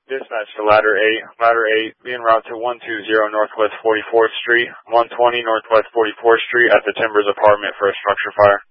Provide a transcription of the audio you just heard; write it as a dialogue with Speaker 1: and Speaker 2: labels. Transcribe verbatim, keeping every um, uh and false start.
Speaker 1: Dispatch to Ladder eight. Ladder eight, be en route to one two zero Northwest forty-fourth Street, one twenty Northwest forty-fourth Street at the Timbers apartment for a structure fire.